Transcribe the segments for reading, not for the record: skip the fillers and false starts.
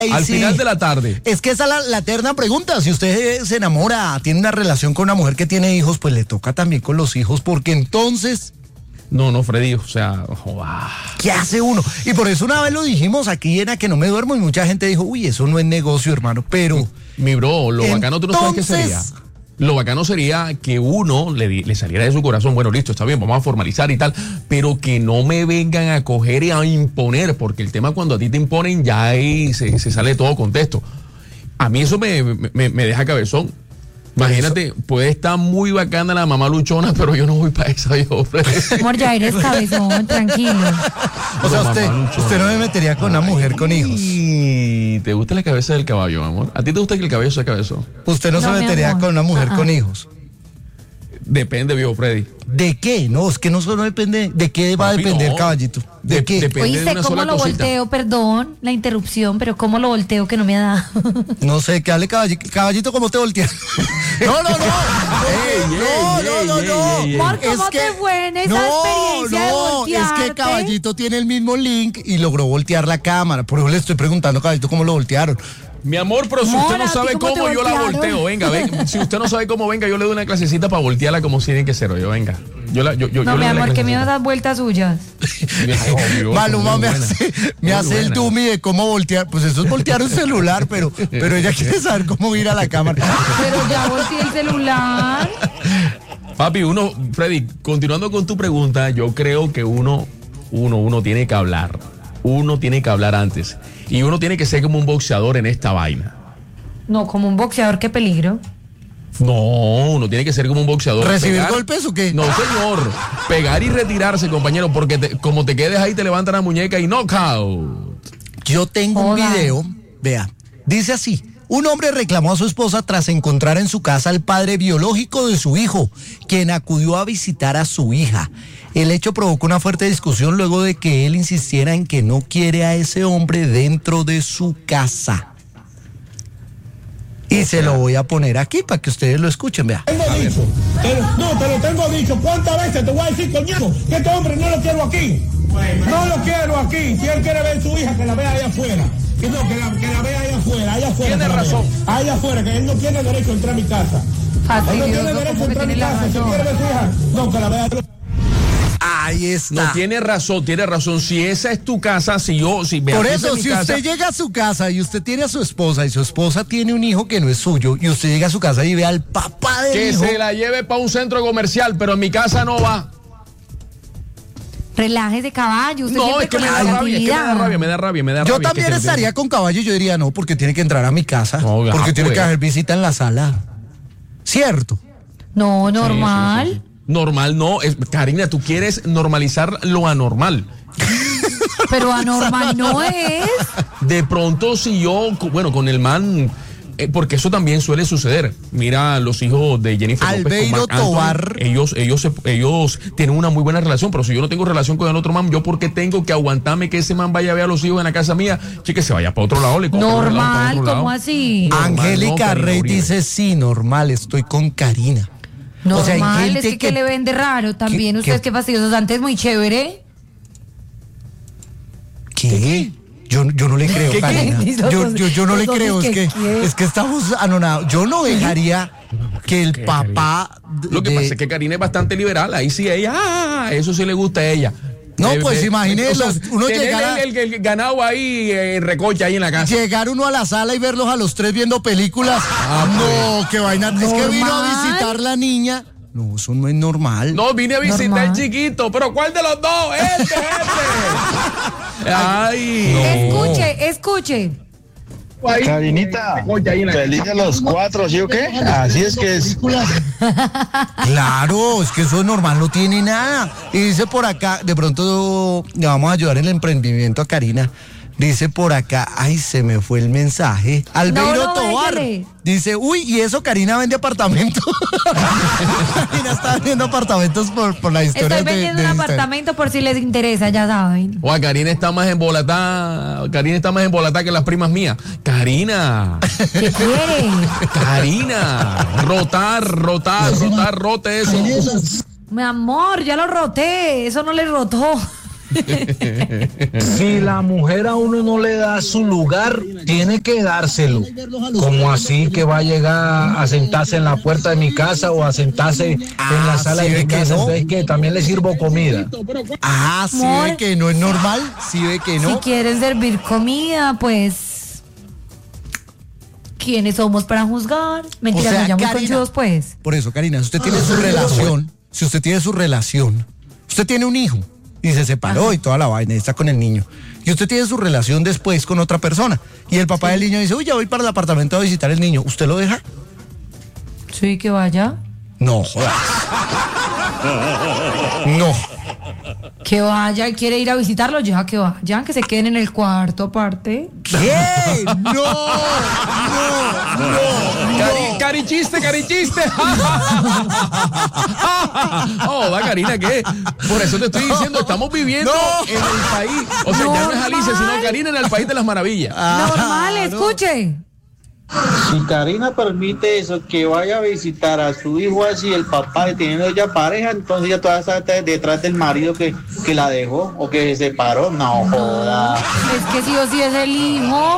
Al final de la tarde. Es que esa es la eterna pregunta. Si usted se enamora, tiene una relación con una mujer que tiene hijos, pues le toca también con los hijos, porque entonces... No, Freddy, o sea... ¿Qué hace uno? Y por eso una vez lo dijimos aquí en A Que No Me Duermo y mucha gente dijo, uy, eso no es negocio, hermano, pero... Mi bro, lo bacano tú no sabes qué sería. Lo bacano sería que uno le saliera de su corazón, bueno, listo, está bien, vamos a formalizar y tal, pero que no me vengan a coger y a imponer, porque el tema cuando a ti te imponen ya ahí se sale todo contexto. A mí eso me deja cabezón. Imagínate, puede estar muy bacana la mamá luchona, pero yo no voy para esa, yo. Amor, ya eres cabezón, tranquilo. O sea, usted no me metería con una mujer con hijos. ¿Te gusta la cabeza del caballo, amor? ¿A ti te gusta que el caballo sea cabezón? Usted no se metería con una mujer con hijos. Depende, viejo Freddy. ¿De qué? No, es que no solo depende. ¿De qué va a depender, caballito? ¿De qué? Oíste, ¿cómo lo volteo? Perdón la interrupción, pero ¿cómo lo volteo que no me ha dado? No sé, ¿qué hable, caballito? ¿Cómo te volteas? No. Amor, ¿cómo te fue en esa experiencia de voltearte? Es que caballito tiene el mismo link y logró voltear la cámara. Por eso le estoy preguntando, caballito, ¿cómo lo voltearon? Mi amor, pero si usted no sabe cómo yo la volteo, venga. Si usted no sabe cómo, venga, yo le doy una clasecita para voltearla como tiene que ser, venga. No, mi amor, que me vas a dar vueltas suyas. Maluma me hace el dummy de cómo voltear. Pues eso es voltear un celular, pero ella quiere saber cómo ir a la cámara. Pero ya volteé el celular. Papi, Freddy, continuando con tu pregunta, yo creo que uno tiene que hablar. Uno tiene que hablar antes. Y uno tiene que ser como un boxeador en esta vaina. No, como un boxeador, qué peligro. No, uno tiene que ser como un boxeador. ¿Recibir golpes o qué? No, señor. Pegar y retirarse, compañero, porque como te quedes ahí te levantan la muñeca y knockout. Yo tengo un video, vea, dice así. Un hombre reclamó a su esposa tras encontrar en su casa al padre biológico de su hijo, quien acudió a visitar a su hija. El hecho provocó una fuerte discusión luego de que él insistiera en que no quiere a ese hombre dentro de su casa. Y se lo voy a poner aquí para que ustedes lo escuchen, vea. Te lo tengo dicho. ¿Cuántas veces te voy a decir, coñazo, que este hombre no lo quiero aquí? No lo quiero aquí. Si él quiere ver a su hija, que la vea allá afuera. Que la vea allá afuera. Tiene razón. Allá afuera, que él no tiene derecho a entrar a mi casa. Él no tiene derecho a entrar a mi casa. Si quiere ver a su hija, no, que la vea. Ahí está. No, tiene razón. Si esa es tu casa, por eso, si usted llega a su casa y usted tiene a su esposa y su esposa tiene un hijo que no es suyo y usted llega a su casa y ve al papá del hijo. Que se la lleve para un centro comercial, pero en mi casa no va. Relájese, caballo. Usted no, es que me da rabia. Yo también estaría con caballo y yo diría, no, porque tiene que entrar a mi casa. No, porque tiene que haber visita en la sala. ¿Cierto? No, normal. Sí. Normal no, Karina, tú quieres normalizar lo anormal. Pero anormal no es. De pronto si yo, con el man, porque eso también suele suceder. Mira los hijos de Jennifer Albeiro Tovar. Ellos tienen una muy buena relación, pero si yo no tengo relación con el otro man, ¿yo por qué tengo que aguantarme que ese man vaya a ver a los hijos en la casa mía? Que se vaya para otro lado. Normal, ¿cómo así? Angélica Rey dice, sí, normal, estoy con Karina. Normal, o sea, hay gente es que le vende raro también. Ustedes qué fastidiosos, antes muy chévere. ¿Qué? Yo no le creo, Karina. Yo no le creo, es que estamos anonados. Yo no dejaría que el papá... Lo que pasa es que Karina es bastante liberal, ahí sí ella, eso sí le gusta a ella. No, pues imagínese, uno llegar el ganado ahí, recocha ahí en la casa. Llegar uno a la sala y verlos a los tres viendo películas. No, qué vaina. Es que vino a visitar la niña. No, eso no es normal. No, vine a visitar al chiquito, pero ¿cuál de los dos? Este. Ay. No. Escuche. Karinita, feliz de los 4, ¿sí o qué? Así es que es. Claro, es que eso es normal, no tiene nada. Y dice por acá, de pronto le vamos a ayudar en el emprendimiento a Karina. Dice por acá, ay, se me fue el mensaje. Albeiro Tovar. Dice, uy, y eso Karina vende apartamentos. Karina está vendiendo apartamentos por la historia. Estoy vendiendo un apartamento por si les interesa, ya saben. Karina está más embolatada. Karina está más embolatada que las primas mías. Karina. ¿Qué quiere? Karina. Rote eso. Mi amor, ya lo roté. Eso no le rotó. Si la mujer a uno no le da su lugar, tiene que dárselo. Como así que va a llegar a sentarse en la puerta de mi casa o a sentarse en la sala de mi casa. Entonces, que también le sirvo comida. Sí ve que no es normal, sí ve que no. Si quieren servir comida, pues ¿quiénes somos para juzgar? Mentira, nos llamamos conchudos, pues. Por eso, Karina, si usted tiene su relación, usted tiene un hijo y se separó y toda la vaina y está con el niño. Y usted tiene su relación después con otra persona. Y el papá del niño dice, uy, ya voy para el apartamento a visitar al niño. ¿Usted lo deja? Sí, que vaya. No jodas. No. Que vaya y quiere ir a visitarlo, ya que vayan, que se queden en el cuarto aparte. ¿Qué? No. Carichiste. Oh, va, Karina, ¿qué? Por eso te estoy diciendo, estamos viviendo en el país. O sea, ya no es Alicia, sino Karina en el país de las maravillas. Normal, escuche. Si Karina permite eso, que vaya a visitar a su hijo así, el papá teniendo ya pareja, entonces ya todavía está detrás del marido que la dejó o que se separó. No joda. Es que sí o sí es el hijo.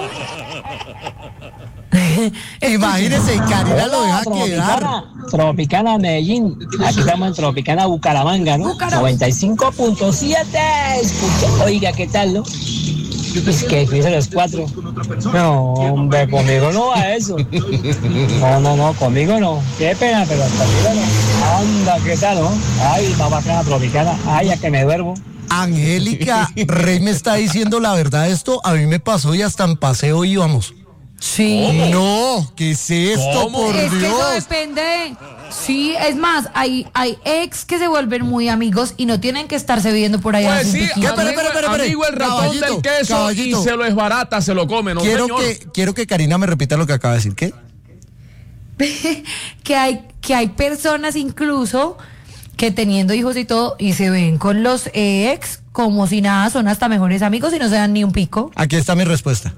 Imagínese, Karina lo deja quedar. Tropicana Medellín, aquí estamos en Tropicana Bucaramanga, ¿no? 95.7. Escucha, oiga, ¿qué tal, no? Es que fíjense los 4. No, hombre, conmigo no va eso. No, conmigo no. Qué pena, pero conmigo no. Anda, ¿qué tal, no? Ay, vamos acá a Tropicana. Ay, a que me duermo. Angélica Rey me está diciendo la verdad. Esto a mí me pasó y hasta en paseo íbamos. Sí. ¿Cómo? No, ¿qué es esto? Por es Dios. que eso depende. Sí, es más, hay ex que se vuelven muy amigos y no tienen que estarse viendo por allá. Pues sí, amigo el ratón del queso y se lo esbarata, se lo come, ¿no? Quiero que Karina me repita lo que acaba de decir. ¿Qué? que hay personas incluso que teniendo hijos y todo y se ven con los ex como si nada, son hasta mejores amigos y no se dan ni un pico. Aquí está mi respuesta.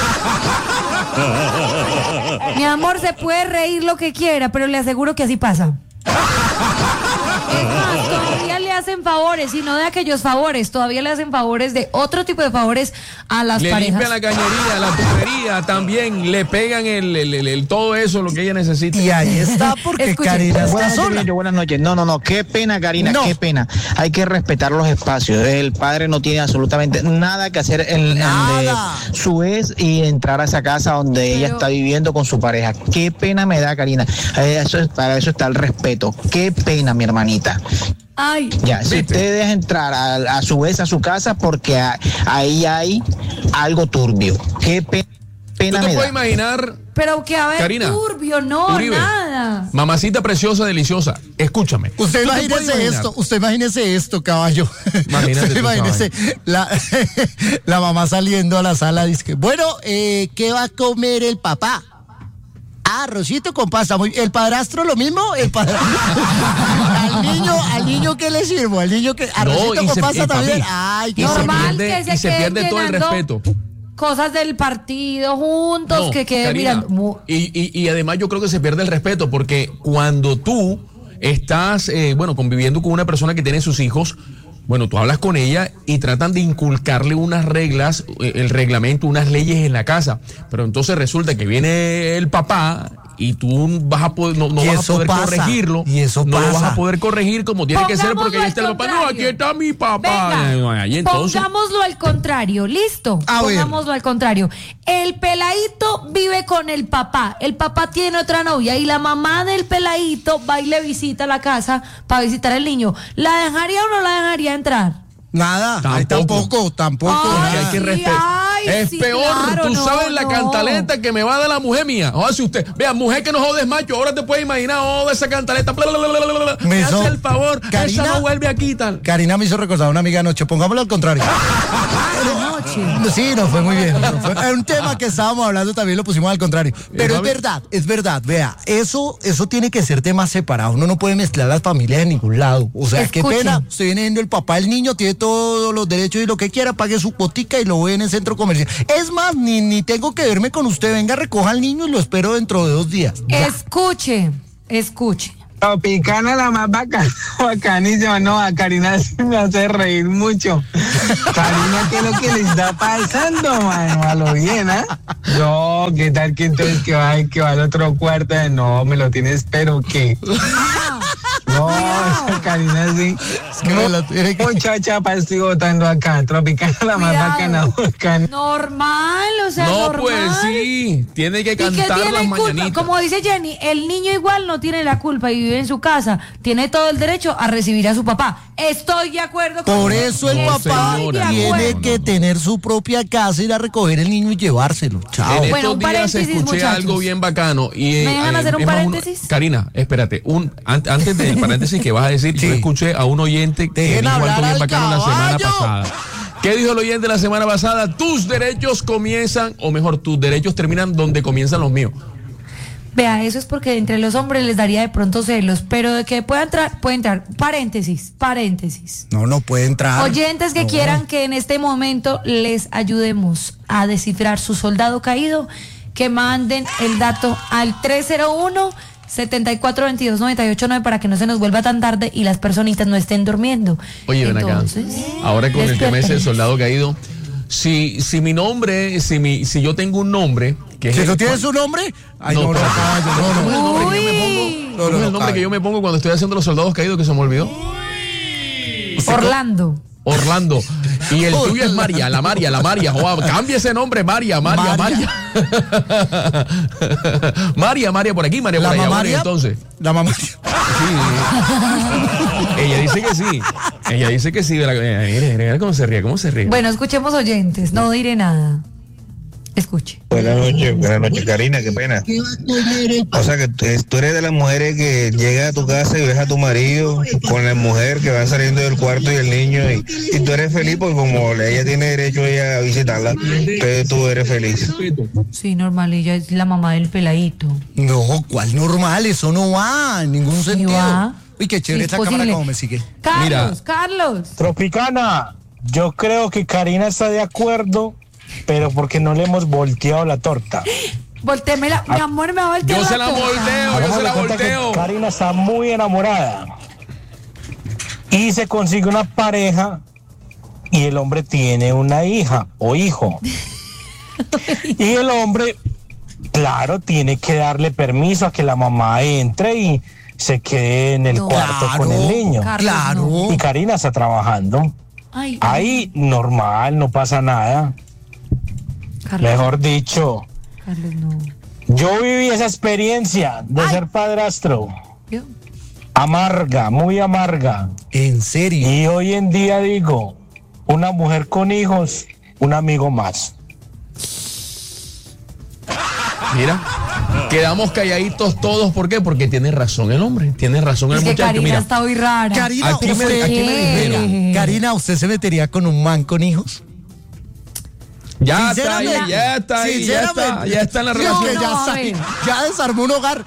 Mi amor, se puede reír lo que quiera, pero le aseguro que así pasa. Es más, todavía le hacen favores, y no de aquellos favores, todavía le hacen favores de otro tipo de favores a las parejas. Le limpian la cañería, la tubería, también le pegan el todo eso, lo que ella necesita. Y ahí está, porque Karina está sola. Buenas noches. No, qué pena, Karina, qué pena. Hay que respetar los espacios. El padre no tiene absolutamente nada que hacer en su ex y entrar a esa casa donde ella está viviendo con su pareja. Qué pena me da, Karina. Para eso está el respeto. Qué pena, mi hermanita. Ay. Ya, si usted deja entrar a su vez a su casa, porque ahí hay algo turbio. Qué pena me da. ¿Tú te puedes imaginar? Pero que a ver, Karina, turbio, no, Uribe, nada. Mamacita preciosa, deliciosa, escúchame. Usted imagínese esto, caballo. Usted imagínese la mamá saliendo a la sala, dice, bueno, ¿qué va a comer el papá? Arrocito con pasta. ¿El padrastro lo mismo? Al niño ¿qué le sirvo? Al niño que arrocito con pasta también. Ay, qué normal que se pierde todo el respeto. Cosas del partido juntos, que queden mirando. Y además yo creo que se pierde el respeto, porque cuando tú estás, conviviendo con una persona que tiene sus hijos, bueno, tú hablas con ella y tratan de inculcarle unas reglas, el reglamento, unas leyes en la casa. Pero entonces resulta que viene el papá y tú vas a poder, no vas a poder corregirlo. Y eso no pasa. lo vas a poder corregir como tiene que ser, porque ahí está el papá. No, aquí está mi papá. Venga, entonces, pongámoslo al contrario, ¿listo? Pongámoslo al contrario. El peladito vive con el papá tiene otra novia y la mamá del peladito va y le visita la casa para visitar al niño. ¿La dejaría o no la dejaría entrar? Nada, tampoco. Ay, hay que respetar. Es peor, claro, tú sabes la cantaleta que me va a dar la mujer mía. O si usted, vea, mujer que no jodes macho, ahora te puedes imaginar, esa cantaleta, me hace el favor, Karina, esa no vuelve aquí tal. Karina me hizo recordar a una amiga anoche, pongámoslo al contrario. Sí, no fue muy bien. Es un tema que estábamos hablando, también lo pusimos al contrario. Pero es verdad, vea, eso tiene que ser temas separados. Uno no puede mezclar las familias de ningún lado. O sea, qué pena. Usted viene viendo el papá del niño, tiene todos los derechos y lo que quiera, pague su cuotica y lo ve en el centro comercial. Es más, ni tengo que verme con usted. Venga, recoja al niño y lo espero dentro de 2 días. Ya. Escuche. Tropicana la más bacanísima. No, a Karina se me hace reír mucho. Karina, ¿qué es lo que le está pasando, mano? A lo bien, ¿ah? No, ¿qué tal que entonces que va al otro cuarto? No, me lo tienes, pero ¿qué? No, Karina sí. Es que me lo tiene que... Muchacha, estoy votando acá. Tropicana la más bacana. Normal, o sea, no, normal. pues sí, tiene que cantar las mañanitas. Como dice Jenny, el niño igual no tiene la culpa y vive en su casa. Tiene todo el derecho a recibir a su papá. Estoy de acuerdo con Por eso el papá tiene que tener su propia casa, ir a recoger el niño y llevárselo. Chao. En estos días escuché muchachos. Algo bien bacano. Y, ¿me dejan hacer un paréntesis? Karina, espérate. Antes del paréntesis que vas a decir, sí. Yo escuché a un oyente que dijo algo bien bacano la semana pasada. ¿Qué dijo el oyente la semana pasada? Tus derechos comienzan, o mejor, tus derechos terminan donde comienzan los míos. Vea, eso es porque entre los hombres les daría de pronto celos, pero de que puede entrar, paréntesis. No puede entrar. Oyentes que quieran que en este momento les ayudemos a descifrar su soldado caído, que manden el dato al 301-7422-989 para que no se nos vuelva tan tarde y las personitas no estén durmiendo. Oye, ven acá, ahora con el tema ese del soldado caído, si mi nombre, si yo tengo un nombre... ¿Si no tienes un nombre? Ay, no, ¿Cómo es el nombre que yo me pongo cuando estoy haciendo los soldados caídos que se me olvidó? Orlando. Y el tuyo es María. Joa, cambia ese nombre, María. María, por aquí, María por allá. María, entonces. La mamá. Sí. Ella dice que sí. Mira cómo se ríe. Bueno, escuchemos oyentes. No diré nada. Escuche. Buenas noches, Karina, qué pena. O sea que tú eres de las mujeres que llega a tu casa y ves a tu marido con la mujer que van saliendo del cuarto y el niño y tú eres feliz porque como ella tiene derecho a visitarla, entonces tú eres feliz. Sí, normal, ella es la mamá del peladito. No, ¿cuál normal? Eso no va en ningún sentido. Va. Uy, qué chévere esta cámara como me sigue. Carlos. Tropicana, yo creo que Karina está de acuerdo, pero porque no le hemos volteado la torta. Voltémela, mi amor, me va a voltear. Yo se la volteo. Karina está muy enamorada y se consigue una pareja y el hombre tiene una hija o hijo. Y el hombre, claro, tiene que darle permiso a que la mamá entre y se quede en el cuarto con el niño. Claro. Y Karina está trabajando. Ahí normal, no pasa nada. Carlos, mejor dicho, Carlos, no. Yo viví esa experiencia de ser padrastro. ¿Yo? Amarga, muy amarga. ¿En serio? Y hoy en día digo, una mujer con hijos, un amigo más. Mira, quedamos calladitos todos. ¿Por qué? Porque tiene razón el hombre, tiene razón el muchacho. Karina mira, está muy rara. Karina, aquí me dijeron. Karina, ¿usted se metería con un man con hijos? Ya está en la relación. Ya desarmó un hogar.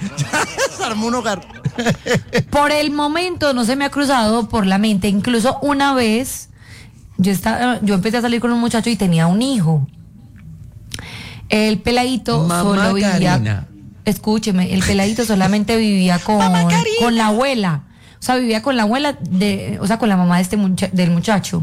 Por el momento no se me ha cruzado por la mente. Incluso una vez yo empecé a salir con un muchacho y tenía un hijo. El peladito solo vivía. Karina. Escúcheme, el peladito solamente vivía con la abuela. O sea, vivía con la abuela con la mamá de del muchacho.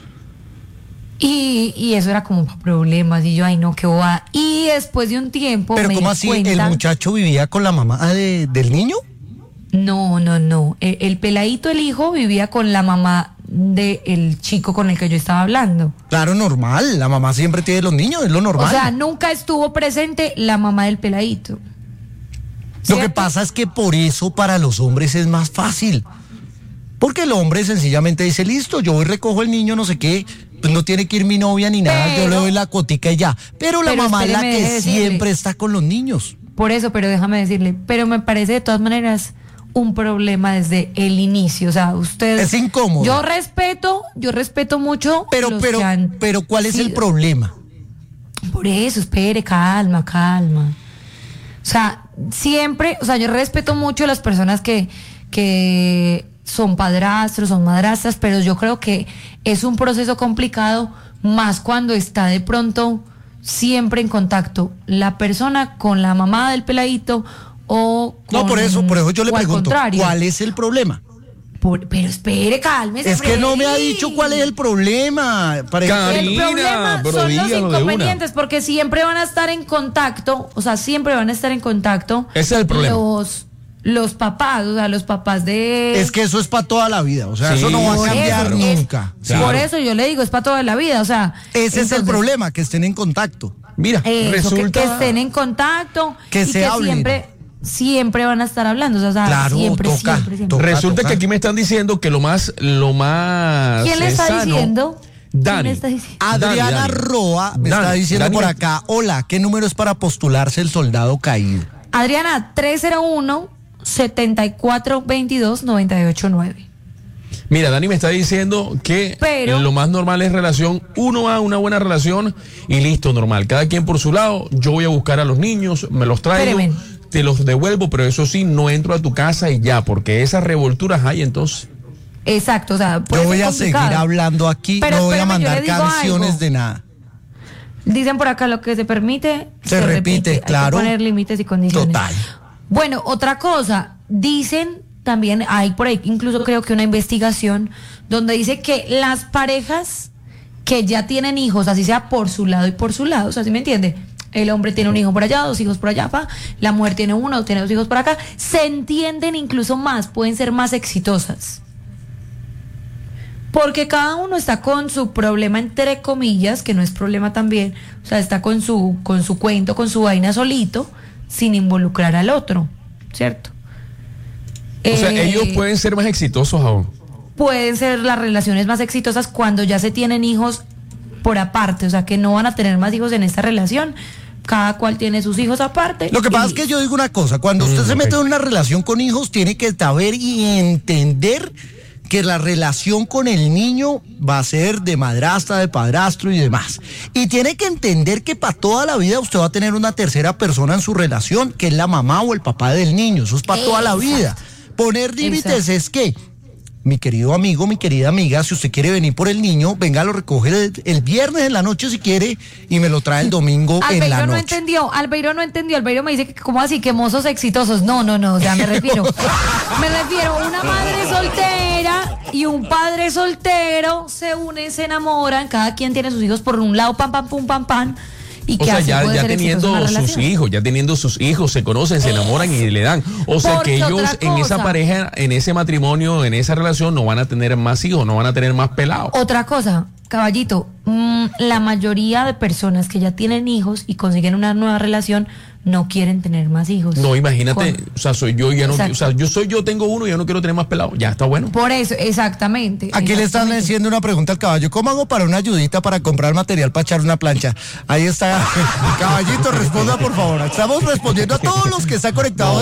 Y eso era como problemas. Y yo, ay no, qué bobada. Y después de un tiempo. ¿Pero cómo así? ¿El muchacho vivía con la mamá del niño? No. El peladito, el hijo, vivía con la mamá del chico con el que yo estaba hablando. Claro, normal. La mamá siempre tiene los niños, es lo normal. O sea, nunca estuvo presente la mamá del peladito. Lo que pasa es que por eso para los hombres es más fácil. Porque el hombre sencillamente dice, listo, yo voy, recojo el niño, no sé qué, pues no tiene que ir mi novia ni nada, yo le doy la cuotica y ya. Pero la mamá es la que siempre está con los niños. Por eso, pero déjame decirle, pero me parece de todas maneras un problema desde el inicio. O sea, ustedes... Es incómodo. Yo respeto mucho. Pero ¿cuál es el problema? Por eso, espere, calma. O sea, siempre, yo respeto mucho a las personas que son padrastros, son madrastras, pero yo creo que es un proceso complicado, más cuando está de pronto siempre en contacto la persona con la mamá del peladito o con, no, por eso yo le pregunto, ¿cuál es el problema? Pero espere, cálmese. Es que no me ha dicho cuál es el problema. Karina, el problema pero son los dígalo inconvenientes, porque siempre van a estar en contacto, siempre van a estar en contacto. Ese es el problema. Los papás, los papás de... Es que eso es para toda la vida, eso no va a cambiar nunca. Por eso yo le digo, es para toda la vida, Ese es el problema, que estén en contacto. Mira, resulta... que estén en contacto que se hablen. Siempre van a estar hablando, claro, siempre. Resulta que aquí me están diciendo que lo más ¿Quién le está sano, diciendo? Dani. Adriana Dani. Roa me está diciendo por acá, hola, ¿qué número es para postularse el soldado caído? Adriana, 301-7422-989. Mira, Dani me está diciendo que lo más normal es relación, uno a una buena relación y listo, normal. Cada quien por su lado, yo voy a buscar a los niños, me los traigo, te los devuelvo, pero eso sí, no entro a tu casa y ya, porque esas revolturas hay entonces. Exacto, yo voy a seguir hablando aquí, no voy a mandar canciones de nada. Dicen por acá, lo que se permite, se repite, claro. Hay que poner límites y condiciones. Total. Bueno, otra cosa, dicen también, hay por ahí incluso creo que una investigación donde dice que las parejas que ya tienen hijos, así sea por su lado y por su lado, ¿sí me entiende? El hombre tiene un hijo por allá, 2 hijos por allá, la mujer tiene 1, tiene 2 hijos por acá, se entienden incluso más, pueden ser más exitosas. Porque cada uno está con su problema, entre comillas, que no es problema también, está con su cuento, con su vaina solito, sin involucrar al otro, ¿cierto? Ellos pueden ser más exitosos aún. Pueden ser las relaciones más exitosas cuando ya se tienen hijos por aparte, que no van a tener más hijos en esta relación. Cada cual tiene sus hijos aparte. Lo que pasa es que yo digo una cosa, cuando usted se mete en una relación con hijos, tiene que saber y entender que la relación con el niño va a ser de madrastra, de padrastro y demás. Y tiene que entender que para toda la vida usted va a tener una tercera persona en su relación, que es la mamá o el papá del niño. Eso es para toda la vida. Poner límites es que, mi querido amigo, mi querida amiga, si usted quiere venir por el niño, venga, lo recoge el viernes en la noche si quiere y me lo trae el domingo en la noche. Albeiro no entendió, Albeiro me dice que ¿cómo así? Que mozos exitosos. No, me refiero a una madre soltera y un padre soltero se unen, se enamoran, cada quien tiene sus hijos por un lado, pam, pam, pum, pam, pam. Y que ya teniendo sus hijos, se conocen, se enamoran y le dan. Que ellos en esa pareja, en ese matrimonio, en esa relación, no van a tener más hijos, no van a tener más pelados. Otra cosa, caballito, la mayoría de personas que ya tienen hijos y consiguen una nueva relación no quieren tener más hijos. No, imagínate, soy yo, ya no, yo tengo uno y ya no quiero tener más pelado. Ya está bueno. Por eso, exactamente. Aquí le están haciendo una pregunta al caballo. ¿Cómo hago para una ayudita para comprar material para echar una plancha? Ahí está. Caballito, responda por favor. Estamos respondiendo a todos los que están conectados.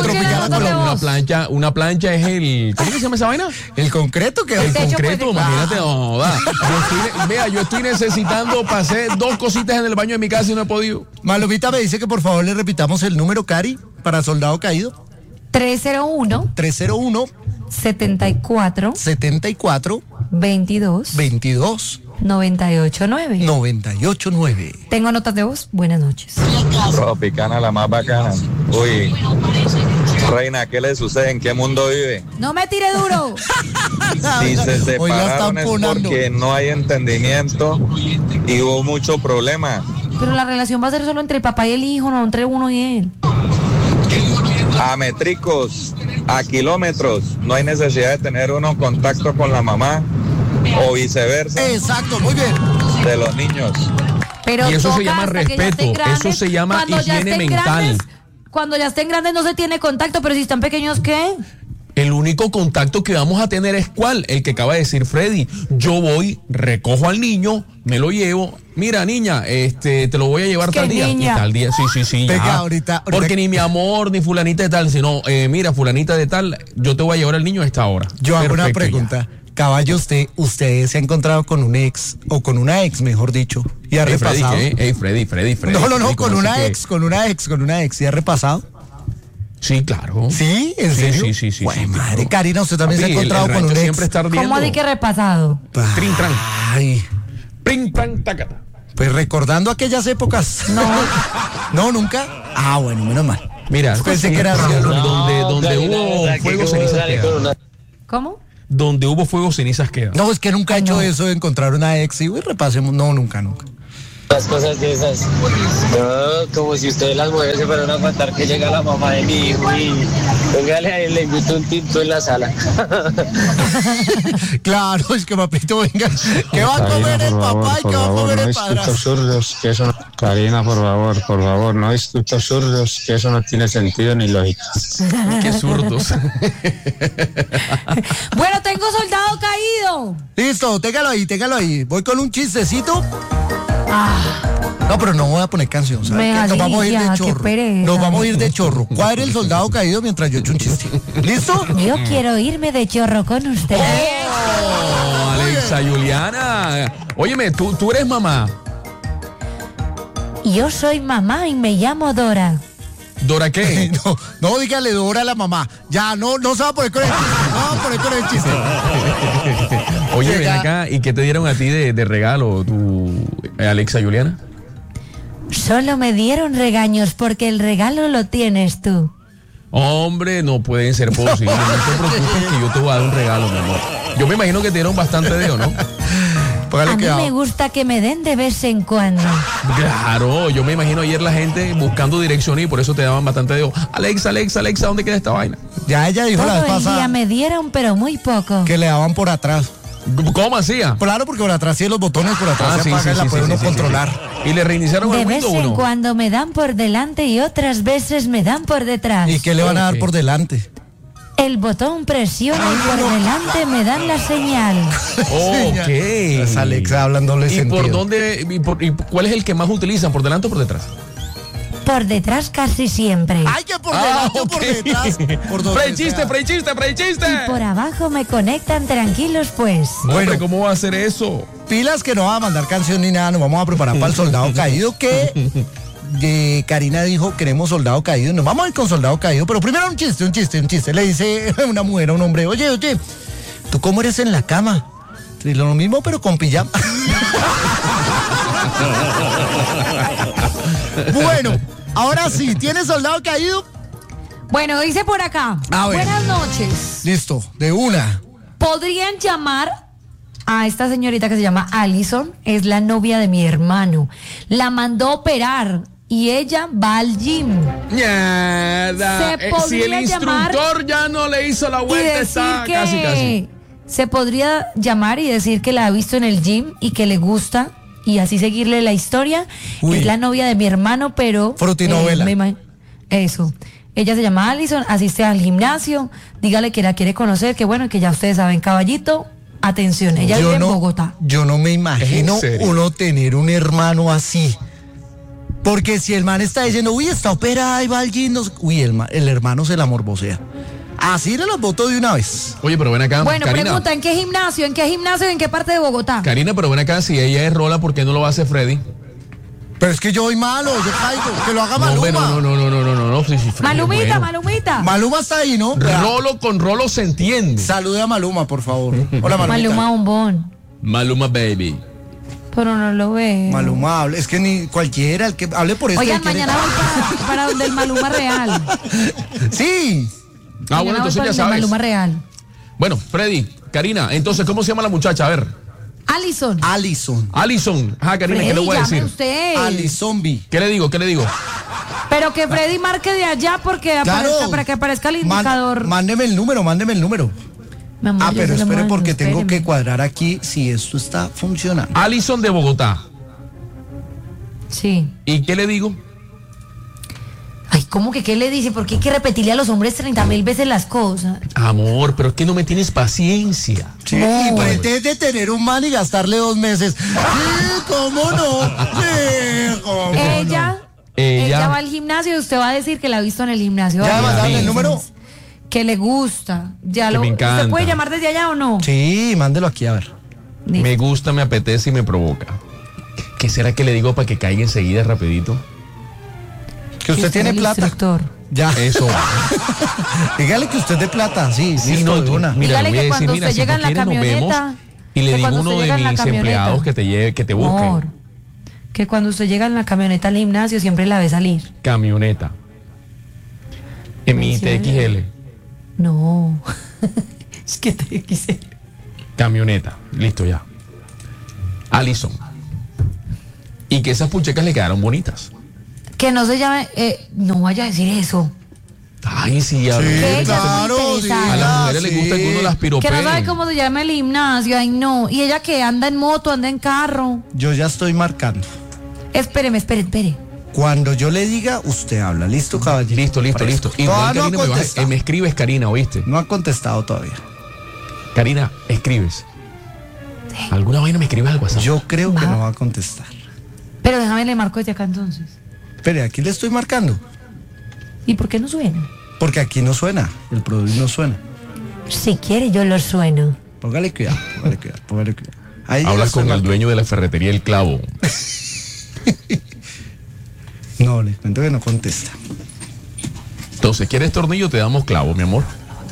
Una plancha es el... ¿Cómo que se llama esa vaina? El concreto. El concreto, imagínate. Yo estoy necesitando, pasé 2 cositas en el baño de mi casa y no he podido. Malomita me dice que por favor le repitamos el número, Cari, para soldado caído. 301 74 22 989. Tengo notas de voz. Buenas noches. Tropicana, la más bacana. Uy, reina, ¿qué le sucede? ¿En qué mundo vive? No me tire duro. Si se separaron es porque no hay entendimiento y hubo mucho problema. Pero la relación va a ser solo entre el papá y el hijo, no entre uno y él. A métricos, a kilómetros, no hay necesidad de tener uno contacto con la mamá o viceversa. Exacto, muy bien. De los niños. Pero y eso se llama respeto, eso se llama higiene mental. Cuando ya estén grandes no se tiene contacto, pero si están pequeños, ¿qué? El único contacto que vamos a tener es ¿cuál? El que acaba de decir Freddy. Yo voy, recojo al niño, me lo llevo. Mira, niña, te lo voy a llevar tal día. Y tal día. Sí. Venga, ahorita. Porque ni mi amor, ni fulanita de tal, sino, mira, fulanita de tal, yo te voy a llevar al niño a esta hora. Yo hago una pregunta. Ya. Caballo, usted se ha encontrado con un ex, o con una ex, mejor dicho, y ha repasado. Freddy. No, con una ex, ¿y ha repasado? Sí, claro. ¿Sí? ¿En serio? Sí. Bueno, madre, Karina, usted también se ha encontrado con un ex. Siempre está ardiendo. ¿Cómo di que repasado? Trin, tran. Ay. Pring, pran, tacata. Pues recordando aquellas épocas. No. ¿No, nunca? Ah, bueno, menos mal. Mira, pensé que era donde hubo fuego, cenizas quedan. ¿Cómo? Donde hubo fuego, cenizas quedan. No, es que nunca he hecho eso de encontrar una ex y repasemos. No, nunca. Las cosas de esas. No, como si ustedes las mujeres se fueran a contar que llega la mamá de mi hijo y póngale ahí, le invito un tinto en la sala. Claro, es que papito, venga, ¿qué va a comer el papá y qué va a comer el padrastro? Zurdos, que eso no... Karina, por favor, no discutos zurdos, que eso no tiene sentido ni lógica. Qué zurdos. Bueno, tengo soldado caído. Listo, téngalo ahí. Voy con un chistecito. No, pero no voy a poner canción, ¿sabes? Nos vamos a ir de chorro. ¿Cuál es el soldado caído mientras yo echo un chiste? ¿Listo? Yo quiero irme de chorro con usted. ¡Oh, Alexa Juliana! Óyeme, tú eres mamá. Yo soy mamá y me llamo Dora. ¿Dora qué? No, dígale Dora a la mamá. Ya, no se va a poner con el chiste. No va a poner con el chiste. Oye, ven acá, ¿y qué te dieron a ti de regalo, tu Alexa Juliana? Solo me dieron regaños porque el regalo lo tienes tú. Hombre, no pueden ser posibles. No te preocupes que yo te voy a dar un regalo, mi amor. Yo me imagino que te dieron bastante dedo, ¿no? A mí me gusta que me den de vez en cuando. Claro, yo me imagino ayer la gente buscando dirección y por eso te daban bastante dedo. Alexa, ¿dónde queda esta vaina? Ya ella dijo la vez pasada. Todo el día me dieron, pero muy poco. Que le daban por atrás. ¿Cómo hacía? Claro, porque por atrás sí los botones por atrás se apagan y la puede uno controlar. Y le reiniciaron el Windows 1. De vez en cuando me dan por delante y otras veces me dan por detrás. ¿Y qué le van a dar por delante? El botón presiona y por delante me dan la señal. Ok. Es Alexa hablándole sentido. ¿Y por dónde? ¿Y cuál es el que más utilizan? ¿Por delante o por detrás? Por detrás casi siempre. ¡Ay, que por delante o por detrás! Frey chiste. Y por abajo me conectan tranquilos, pues. Bueno, ¿cómo va a hacer eso? Pilas que no va a mandar canción ni nada, nos vamos a preparar para el soldado caído que... Karina dijo, queremos soldado caído. Nos vamos a ir con soldado caído, pero primero un chiste. Le dice una mujer a un hombre, oye, ¿tú cómo eres en la cama? Lo mismo, pero con pijama. Bueno, ahora sí, ¿tienes soldado caído? Bueno, dice por acá. Buenas noches. Listo, de una. ¿Podrían llamar a esta señorita que se llama Allison? Es la novia de mi hermano. La mandó a operar y ella va al gym. Si el instructor ya no le hizo la vuelta, está casi. Se podría llamar y decir que la ha visto en el gym y que le gusta y así seguirle la historia. Es la novia de mi hermano, pero... Frutinovela. Eso. Ella se llama Allison, asiste al gimnasio, dígale que la quiere conocer, que bueno, que ya ustedes saben, caballito, atención, ella vive en Bogotá. Yo no me imagino uno tener un hermano así. Porque si el man está diciendo, está operada y va al gym, el hermano se la morbosea. Así le los voto de una vez. Oye, pero ven acá, bueno, Karina, pregunta, ¿en qué gimnasio? ¿En qué parte de Bogotá? Karina, pero ven acá, si ella es rola, ¿por qué no lo va a hacer Freddy? Pero es que yo soy malo, yo caigo, que lo haga Maluma. No. Sí, Malumita. Maluma está ahí, ¿no? Rolo con Rolo se entiende. Salude a Maluma, por favor. Hola, Malumita. Maluma bombón. Maluma baby. Pero no lo ve. Maluma hable, es que ni cualquiera, el que hable por eso. Oigan, mañana voy para donde el Maluma real. Sí. Bueno, entonces ya sabes. Maluma real. Bueno, Freddy, Karina, entonces, ¿cómo se llama la muchacha? A ver. Allison. Ajá, Karina, Freddy, ¿qué le voy a decir? Usted. Allison B. ¿Qué le digo? Pero que Freddy marque de allá porque para que aparezca el indicador. Mándeme el número. Mamá, pero espere porque tengo que cuadrar aquí si esto está funcionando. Allison de Bogotá. Sí. ¿Y qué le digo? Ay, ¿cómo que qué le dice? Porque hay que repetirle a los hombres 30,000 veces las cosas. Amor, pero es que no me tienes paciencia. Sí, y pretende tener un man y gastarle 2 meses. Sí, ¿cómo no? Sí, ¿cómo Ella va al gimnasio y usted va a decir que la ha visto en el gimnasio. ¿Ya va a darle el número? Que le gusta. Me encanta. ¿Usted puede llamar desde allá o no? Sí, mándelo aquí, a ver. Me gusta, me apetece y me provoca. ¿Qué será que le digo para que caiga enseguida rapidito? Que usted tiene plata. Instructor. Ya. Eso. Dígale que usted es de plata, sí, no, de una. Mira, dígale que cuando usted llega en la camioneta. Y le digo a uno de mis empleados que te busque. Amor, que cuando usted llega en la camioneta al gimnasio siempre la ve salir. Camioneta. En mi TXL. No. Es que TXL. Camioneta. Listo ya. Alison. Y que esas puchecas le quedaron bonitas. Que no se llame... no vaya a decir eso. Ay, sí, a claro, sí, a las mujeres les gusta que uno las piropee. Que no sabe cómo se llama el gimnasio. Ay, no. Y ella que anda en moto, anda en carro. Yo ya estoy marcando. Espere. Cuando yo le diga, usted habla. ¿Listo, caballero? Listo. Igual, Karina, me escribes, Karina, ¿oíste? No ha contestado todavía. Karina, escribes. Sí. ¿Alguna vaina me escribes al WhatsApp? Yo creo que no va a contestar. Pero déjame le marco desde acá entonces. Espere, aquí le estoy marcando. ¿Y por qué no suena? Porque aquí no suena, el producto no suena. Si quiere yo lo sueno. Póngale cuidado. Ahí hablas con el dueño de la ferretería El Clavo. No, le cuento que no contesta. Entonces, ¿quieres tornillo? Te damos clavo, mi amor.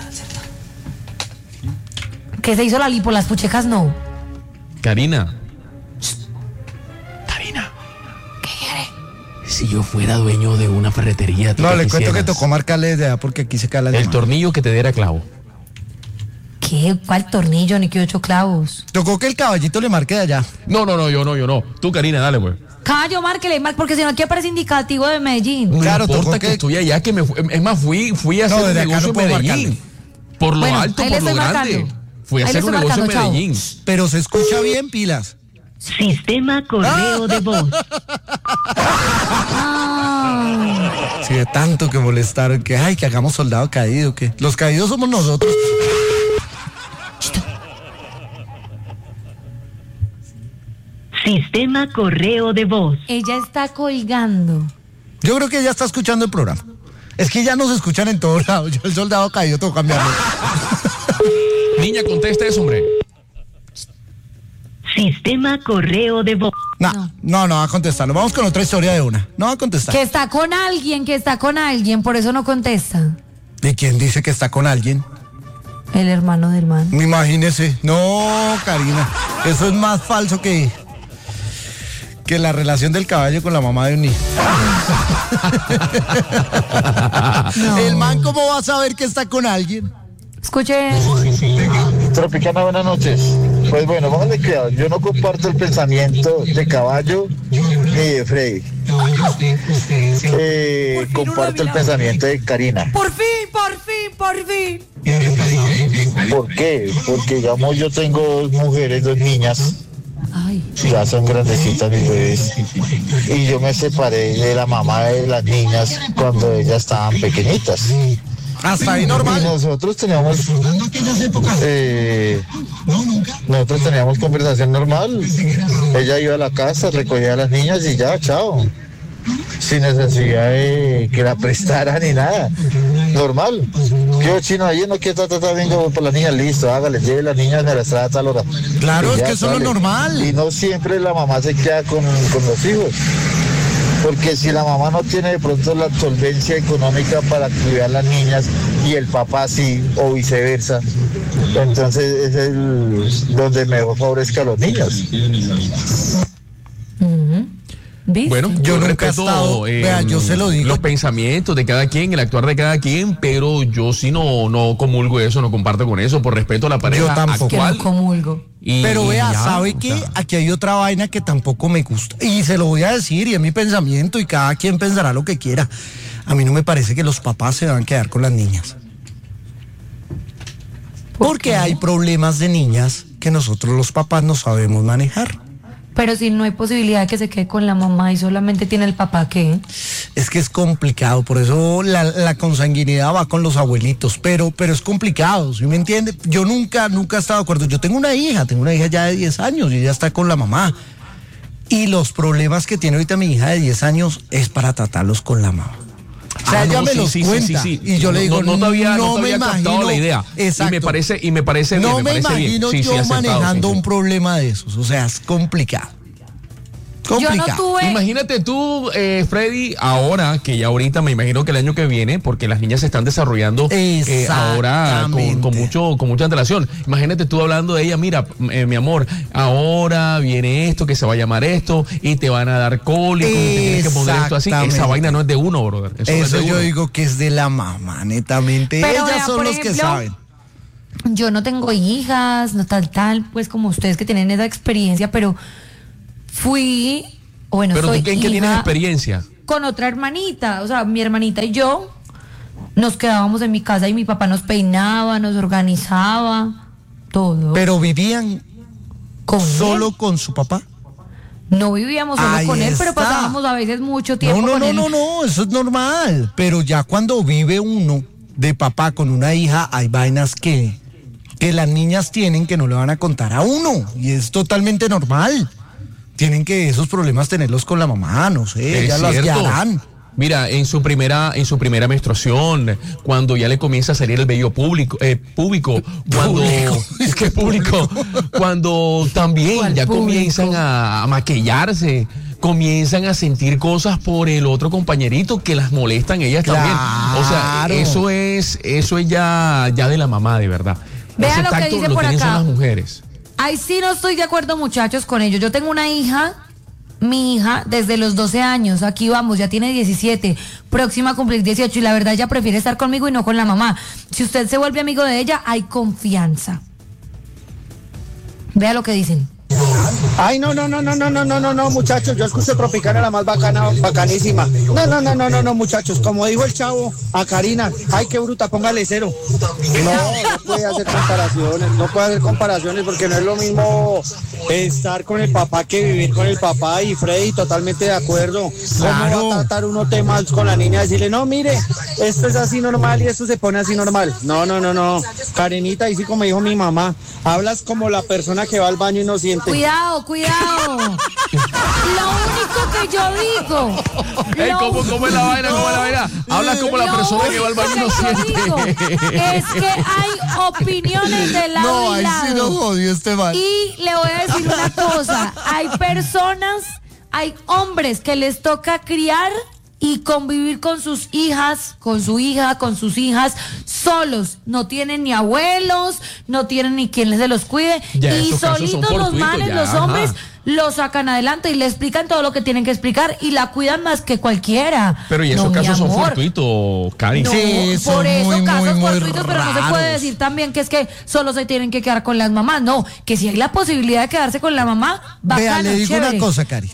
¿Qué se hizo la lipo? Las puchecas no. Karina. ¿Qué quiere? Si yo fuera dueño de una ferretería... No, le cuento que tocó marcarle de allá porque aquí se cae la llamada. El tornillo que te diera clavo. ¿Qué? ¿Cuál tornillo? Ni que 8 clavos. Tocó que el caballito le marque de allá. No, yo no. Tú, Karina, dale, pues. Caballo, márquele, porque si no aquí aparece indicativo de Medellín. No claro, importa que estoy allá, que es más, fui a hacer un negocio en Medellín. Marcarle. Por lo alto, por lo grande. Fui a hacer un negocio en Medellín. Pero se escucha bien, pilas. Sistema correo de voz. Sí, de tanto que molestaron, que hagamos soldado caído, que los caídos somos nosotros. Sistema correo de voz. Ella está colgando. Yo creo que ella está escuchando el programa. Es que ya nos escuchan en todos lados. Yo el soldado caído tengo que cambiarlo. Niña, contesta eso, hombre. Sistema correo de voz. No va a contestarlo. Vamos con otra historia de una. No va a contestar. Que está con alguien, por eso no contesta. ¿Y quién dice que está con alguien? El hermano del man. Imagínese. No, Karina. Eso es más falso que la relación del caballo con la mamá de un niño. No. El man, ¿cómo va a saber que está con alguien? Escuche. Tropicana, buenas noches. Pues bueno, póngale cuidado. Yo no comparto el pensamiento de Caballo ni de Freddy. Comparto el pensamiento de Karina. Por fin. ¿Por qué? Porque, digamos, yo tengo 2 mujeres, 2 niñas. Ay. Ya son grandecitas mis bebés. Y yo me separé de la mamá de las niñas cuando ellas estaban pequeñitas. Hasta ahí normal. Y nosotros teníamos conversación normal. Ella iba a la casa, recogía a las niñas y ya, chao. Sin necesidad de que la prestara ni nada. Normal. Yo, chino, ayer no quiero tratar, vengo por las niñas, listo, hágale, lleve las niñas de la estrada a tal hora. Claro, es que eso es lo normal. Y no siempre la mamá se queda con los hijos. Porque si la mamá no tiene de pronto la solvencia económica para cuidar a las niñas y el papá sí, o viceversa, entonces es donde mejor favorezca a los niños. ¿Viste? Bueno, yo nunca he estado, yo se lo digo. Los pensamientos de cada quien, el actuar de cada quien, pero yo sí no comulgo eso, no comparto con eso, por respeto a la pareja yo tampoco. actual. Que no comulgo. Pero vea, ¿sabe qué? Aquí hay otra vaina que tampoco me gusta. Y se lo voy a decir, y es mi pensamiento, y cada quien pensará lo que quiera. A mí no me parece que los papás se van a quedar con las niñas. Porque hay problemas de niñas que nosotros los papás no sabemos manejar. Pero si no hay posibilidad de que se quede con la mamá y solamente tiene el papá, ¿qué? Es que es complicado, por eso la consanguinidad va con los abuelitos, pero es complicado, ¿sí me entiende? Yo nunca he estado de acuerdo. Yo tengo una hija ya de 10 años y ella está con la mamá. Y los problemas que tiene ahorita mi hija de 10 años es para tratarlos con la mamá. O sea, ella me los cuenta. Y yo le digo, no me imagino la idea. Exacto. Y me parece bien. No me imagino yo manejando un problema de esos. O sea, es complicado. complicado. Imagínate tú, Freddy, ahora, que ya ahorita me imagino que el año que viene, porque las niñas se están desarrollando ahora con mucha antelación. Imagínate tú hablando de ella, mira, mi amor, ahora viene esto, que se va a llamar esto, y te van a dar cólico, y te tienes que poner esto así. Esa vaina no es de uno, brother. Eso yo digo que es de la mamá, netamente. Pero ellas son los que saben. Yo no tengo hijas, no tal, pues como ustedes que tienen esa experiencia, pero soy ¿Pero tú en qué tienes hija experiencia? con otra hermanita, o sea, mi hermanita y yo nos quedábamos en mi casa y mi papá nos peinaba, nos organizaba, todo. ¿Pero vivían solo con su papá? No vivíamos solo con él, pero pasábamos a veces mucho tiempo con él. No, eso es normal, pero ya cuando vive uno de papá con una hija, hay vainas que las niñas tienen que no le van a contar a uno, y es totalmente normal. Tienen que esos problemas tenerlos con la mamá, no sé, ya las guiarán. Mira, en su primera menstruación, cuando ya le comienza a salir el vello público, cuando también ya comienzan a maquillarse, comienzan a sentir cosas por el otro compañerito que las molestan ellas también. O sea, eso es ya de la mamá, de verdad. Vean lo que dice por acá. Son las mujeres. Ay, sí, no estoy de acuerdo, muchachos, con ellos. Yo tengo una hija, mi hija, desde los 12 años. Aquí vamos, ya tiene 17, próxima a cumplir 18. Y la verdad, ella prefiere estar conmigo y no con la mamá. Si usted se vuelve amigo de ella, hay confianza. Vea lo que dicen. Ay, no, muchachos, yo escucho Tropicana, la más bacanísima. No, muchachos, como dijo el chavo a Karina, ay, qué bruta, póngale 0. No puede hacer comparaciones, porque no es lo mismo estar con el papá que vivir con el papá. Y Freddy, totalmente de acuerdo. Claro. ¿Cómo va a tratar uno temas con la niña? Decirle, no, mire, esto es así normal y esto se pone así normal. No. Karenita, y sí, como dijo mi mamá, hablas como la persona que va al baño y no siente. Cuidado. Lo único que yo digo. ¿Cómo es la vaina? Hablas como la persona que va al baño y no siente. Es que hay opiniones de lado y lado. Sí no jodió este man. Y le voy a decir una cosa. Hay hombres que les toca criar y convivir con sus hijas, con su hija, con sus hijas, solos. No tienen ni abuelos, no tienen ni quien se los cuide. Ya, y solitos los manes, los hombres, los sacan adelante y le explican todo lo que tienen que explicar y la cuidan más que cualquiera. Pero y esos casos son fortuitos, Cari. No, sí, por eso muy, casos muy fortuitos, pero no se puede decir también que es que solo se tienen que quedar con las mamás. No, que si hay la posibilidad de quedarse con la mamá, bacano, Vea, le digo chévere. una cosa, Cari,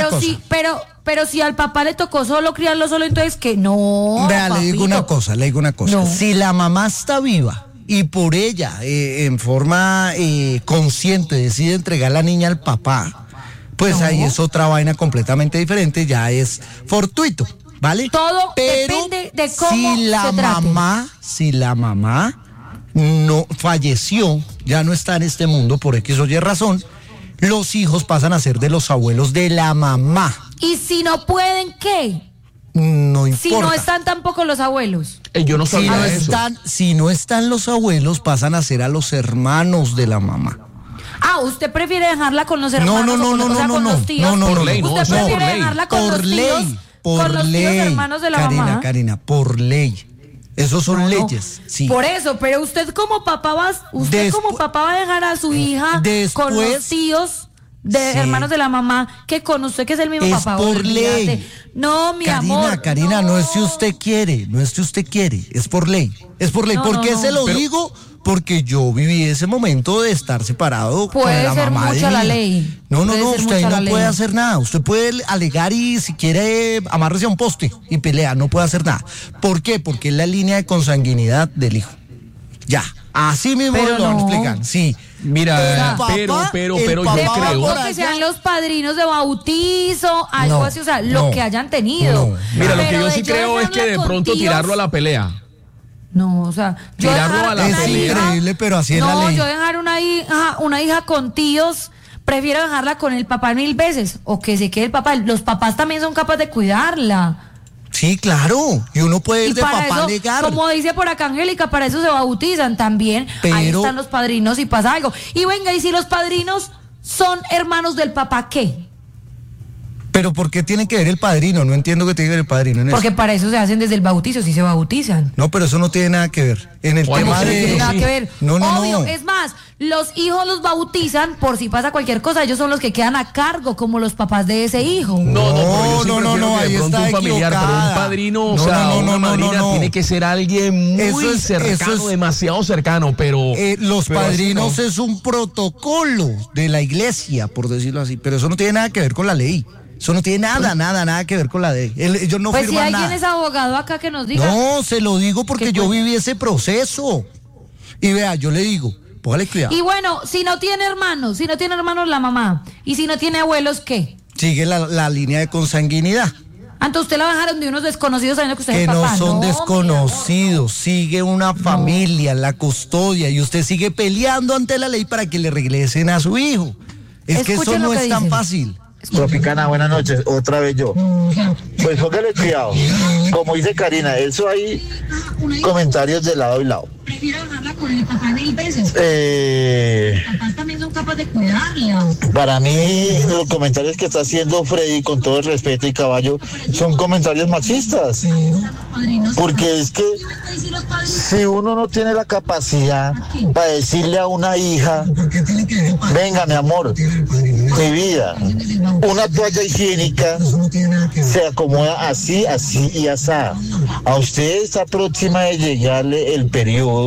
Pero si al papá le tocó solo criarlo solo, entonces que no. Vea, le digo una cosa. No. Si la mamá está viva y por ella, en forma consciente, decide entregar a la niña al papá, pues ahí es otra vaina completamente diferente, ya es fortuito, ¿vale? Todo depende de cómo se trate. Si la mamá no falleció, ya no está en este mundo por X o Y razón, los hijos pasan a ser de los abuelos de la mamá. ¿Y si no pueden, qué? No importa. Si no están tampoco los abuelos. Yo no sabía eso. Si no están los abuelos, pasan a ser a los hermanos de la mamá. ¿Usted prefiere dejarla con los hermanos? Con los tíos? Por ley, ¿Usted prefiere dejarla con los tíos? Con los tíos hermanos de la mamá. Karina, por ley. Esos son leyes, sí. Por eso, pero usted como papá va a dejar a su hija con los tíos de hermanos de la mamá que con usted, que es el mismo papá. Por ley. No, mi amor. Karina, no es si usted quiere, es por ley. ¿Por qué se lo digo? Porque yo viví ese momento de estar separado con la mamá. Puede ser mucha la ley. No, usted no puede hacer nada. Usted puede alegar y si quiere amárrese a un poste y pelea, no puede hacer nada. ¿Por qué? Porque es la línea de consanguinidad del hijo. Ya, así mismo lo van a explicar. Sí. Mira, pero yo creo que sean los padrinos de bautizo, algo así, o sea, lo que hayan tenido. Mira, lo que yo sí creo es que de pronto tirarlo a la pelea. No, o sea, yo tirarlo a la pelea. Es increíble, pero así es la ley. No, yo dejar una hija con tíos, prefiero dejarla con el papá 1000 veces, o que se quede el papá. Los papás también son capaces de cuidarla. Sí, claro, y uno puede ir de papá eso, alegar. Como dice por acá Angélica, para eso se bautizan también. Ahí están los padrinos y pasa algo. Y venga, y si los padrinos son hermanos del papá, ¿qué? Pero ¿por qué tiene que ver el padrino? No entiendo qué tiene que ver el padrino en Porque eso. para eso se hacen desde el bautizo, si se bautizan. No, pero eso no tiene nada que ver. En el tema No tiene nada que ver. No. Obvio, es más, los hijos los bautizan por si pasa cualquier cosa. Ellos son los que quedan a cargo, como los papás de ese hijo. No, ahí está un familiar, pero un padrino, una madrina tiene que ser alguien muy cercano, demasiado cercano, pero... los padrinos es un protocolo de la iglesia, por decirlo así, pero eso no tiene nada que ver con la ley. Eso no tiene nada que ver con la ley. Ellos no pues firman si nada. alguien es abogado acá que nos diga. No, se lo digo porque yo viví ese proceso. Y vea, yo le digo, póngale cuidado. Y bueno, si no tiene hermanos la mamá, y si no tiene abuelos, ¿qué? Sigue la línea de consanguinidad. Entonces usted la bajaron de unos desconocidos sabiendo que usted es Que papá. no son desconocidos, sigue una familia, la custodia, y usted sigue peleando ante la ley para que le regresen a su hijo. Es que eso no es tan fácil. Tropicana, buenas noches, otra vez yo. Pues póngale cuidado, como dice Karina, eso hay comentarios de lado y lado. Prefiero dejarla con el papá 1000 veces. Los papás también son capaces de cuidarla. Para mí, los comentarios que está haciendo Freddy, con todo el respeto y caballo, son comentarios machistas. Porque es que si uno no tiene la capacidad para decirle a una hija, venga mi amor, mi vida, una toalla higiénica se acomoda así y asá. A usted está próxima de llegarle el periodo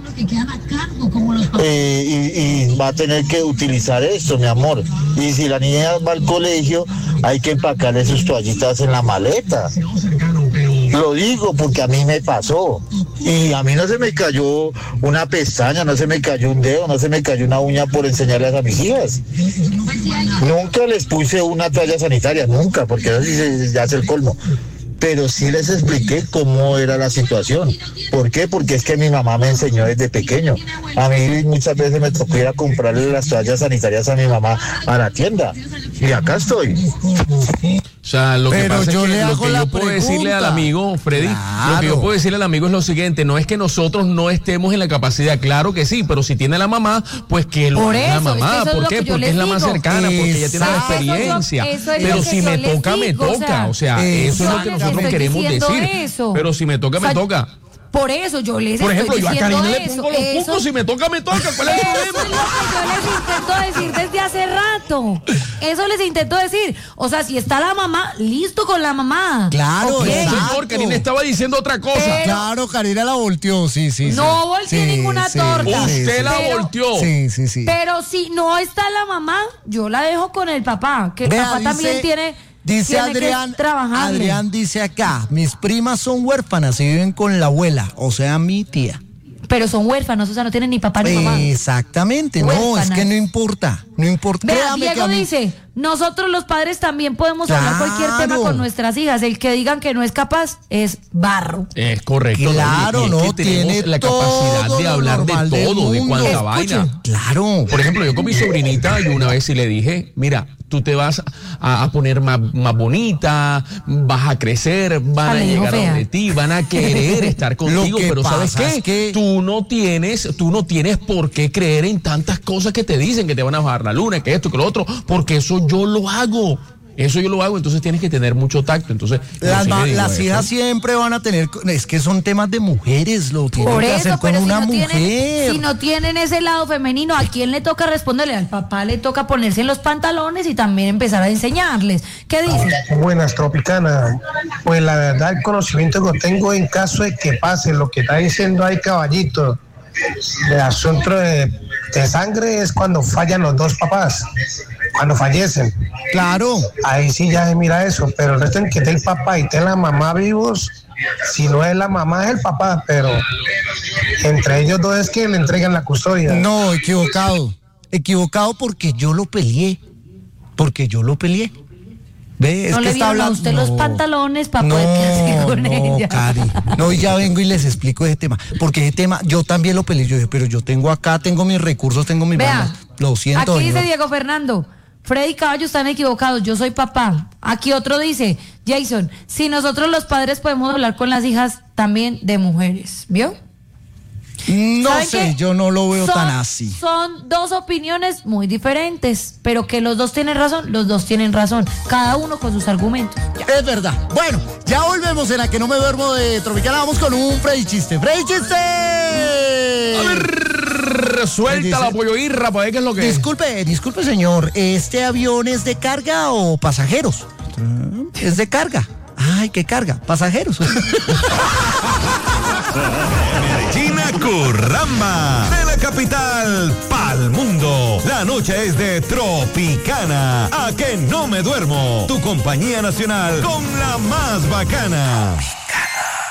y va a tener que utilizar esto, mi amor. Y si la niña va al colegio, hay que empacarle sus toallitas en la maleta. Lo digo porque a mí me pasó. Y a mí no se me cayó una pestaña, no se me cayó un dedo, no se me cayó una uña por enseñarles a mis hijas. Nunca les puse una toalla sanitaria, nunca, porque eso sí ya es el colmo. Pero sí les expliqué cómo era la situación. ¿Por qué? Porque es que mi mamá me enseñó desde pequeño. A mí muchas veces me tocó ir a comprarle las toallas sanitarias a mi mamá a la tienda. Y acá estoy. O sea, lo que pasa es que lo que yo puedo decirle al amigo, Freddy, lo que yo puedo decirle al amigo es lo siguiente: no es que nosotros no estemos en la capacidad, claro que sí, pero si tiene la mamá, pues que lo haga la mamá. ¿Por qué? Porque es la más cercana, porque ella tiene la experiencia. Pero si me toca, me toca. O sea, eso es lo que nosotros queremos decir. Pero si me toca, me toca. Por eso yo les Por ejemplo, estoy yo a diciendo Karina le pongo los puntos, si me toca, me toca. ¿Cuál es el problema? Eso es lo que yo les intento decir desde hace rato. Eso les intento decir. O sea, si está la mamá, listo con la mamá. Claro, okay. Señor, Karina estaba diciendo otra cosa. Pero, claro, Karina la volteó, sí. No volteé ninguna torta. Usted la volteó. Sí. Pero si no está la mamá, yo la dejo con el papá. Que el papá también tiene... Dice Adrián dice acá, mis primas son huérfanas y viven con la abuela, o sea, mi tía. Pero son huérfanos, o sea, no tienen ni papá ni mamá. Exactamente, no, es que no importa. Vea, Diego dice, nosotros los padres también podemos hablar cualquier tema con nuestras hijas. El que digan que no es capaz es barro. Es correcto. Claro, no tiene la capacidad de hablar de todo, de cuánta vaina. Claro. Por ejemplo, yo con mi sobrinita, yo una vez sí le dije, mira, tú te vas a poner más bonita, vas a crecer, van a llegar a donde ti, van a querer estar contigo, pero ¿sabes qué? Es que tú no tienes por qué creer en tantas cosas que te dicen, que te van a bajar la luna, que esto, que lo otro, porque eso yo lo hago. Entonces tienes que tener mucho tacto. Entonces las hijas siempre van a tener, es que son temas de mujeres, lo tienen que hacer con una mujer. Si no tienen ese lado femenino, ¿a quién le toca responderle? Al papá le toca ponerse en los pantalones y también empezar a enseñarles. ¿Qué dice? Buenas, Tropicana. Pues la verdad, el conocimiento que tengo en caso de que pase lo que está diciendo ahí, caballito, el asunto de sangre es cuando fallan los dos papás, cuando fallecen. Claro. Ahí sí ya se mira eso, pero el resto en que esté el papá y esté la mamá vivos, si no es la mamá es el papá, pero entre ellos dos es que le entregan la custodia. No, equivocado porque yo lo peleé. ¿Ve? No es le que está hablando a usted los pantalones para poder quedarse con ella. Cari. No, y ya vengo y les explico ese tema. Porque ese tema, yo también lo peleé. Yo dije, pero yo tengo mis recursos, tengo mis bandas. Lo siento. Aquí dice Diego Fernando, Freddy y Caballo están equivocados, yo soy papá. Aquí otro dice, Jason, si nosotros los padres podemos hablar con las hijas también de mujeres, ¿vio? No sé, yo no lo veo tan así. Son dos opiniones muy diferentes, pero que los dos tienen razón, cada uno con sus argumentos. Ya. Es verdad. Bueno, ya volvemos en La que no me duermo de Tropicana. Vamos con un Freddy Chiste. ¡Freddy Chiste! A ver, suelta la pollo irra, para ver qué es lo que es. Disculpe, señor. ¿Este avión es de carga o pasajeros? Es de carga. Ay, ¿qué carga? Pasajeros. China Curramba, de la capital pa'l mundo. La noche es de Tropicana. A que no me duermo. Tu compañía nacional con la más bacana.